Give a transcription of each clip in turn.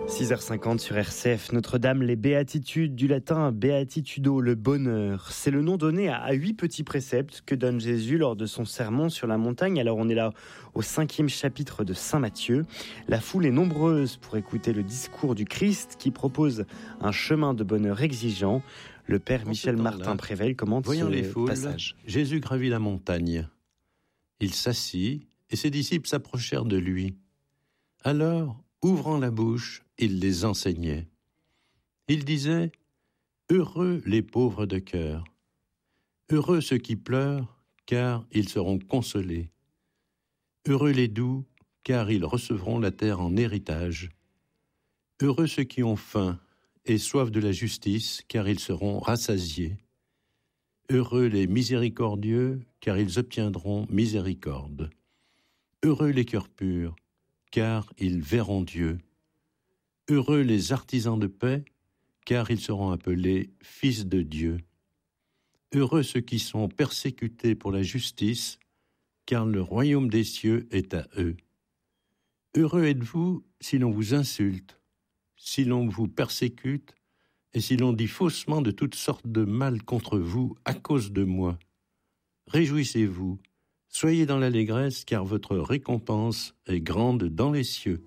6h50 sur RCF, Notre-Dame, les béatitudes, du latin beatitudo, le bonheur. C'est le nom donné à 8 petits préceptes que donne Jésus lors de son sermon sur la montagne. Alors on est là au 5e chapitre de Saint Matthieu. La foule est nombreuse pour écouter le discours du Christ qui propose un chemin de bonheur exigeant. Le père Michel Martin Prével commente voyant les ce foules, passage. Jésus gravit la montagne. Il s'assit et ses disciples s'approchèrent de lui. Alors, ouvrant la bouche, il les enseignait. Il disait : « Heureux les pauvres de cœur, heureux ceux qui pleurent, car ils seront consolés. Heureux les doux, car ils recevront la terre en héritage. Heureux ceux qui ont faim et soif de la justice, car ils seront rassasiés. Heureux les miséricordieux, car ils obtiendront miséricorde. Heureux les cœurs purs, car ils verront Dieu. Heureux les artisans de paix, car ils seront appelés fils de Dieu. Heureux ceux qui sont persécutés pour la justice, car le royaume des cieux est à eux. Heureux êtes-vous si l'on vous insulte, si l'on vous persécute, et si l'on dit faussement de toutes sortes de mal contre vous à cause de moi. Réjouissez-vous, soyez dans l'allégresse, car votre récompense est grande dans les cieux.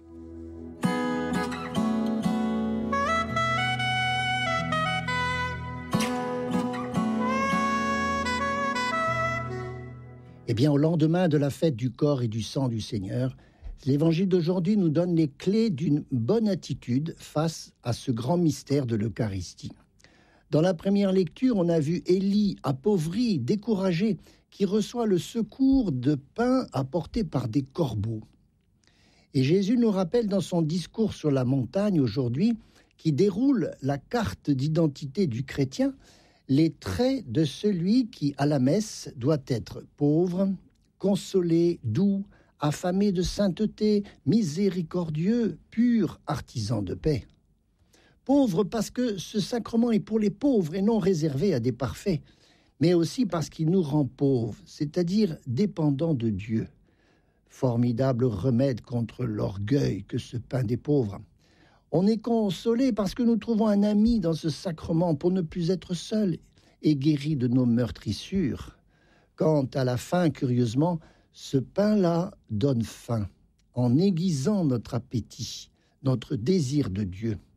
Eh bien, au lendemain de la fête du corps et du sang du Seigneur, l'évangile d'aujourd'hui nous donne les clés d'une bonne attitude face à ce grand mystère de l'Eucharistie. Dans la première lecture, on a vu Élie, appauvri, découragé, qui reçoit le secours de pain apporté par des corbeaux. Et Jésus nous rappelle dans son discours sur la montagne aujourd'hui, qui déroule la carte d'identité du chrétien, les traits de celui qui, à la messe, doit être pauvre, consolé, doux, affamé de sainteté, miséricordieux, pur, artisan de paix. Pauvre parce que ce sacrement est pour les pauvres et non réservé à des parfaits, mais aussi parce qu'il nous rend pauvres, c'est-à-dire dépendants de Dieu. Formidable remède contre l'orgueil que ce pain des pauvres. On est consolé parce que nous trouvons un ami dans ce sacrement pour ne plus être seul et guéri de nos meurtrissures. Quant à la faim, curieusement, ce pain-là donne faim en aiguisant notre appétit, notre désir de Dieu.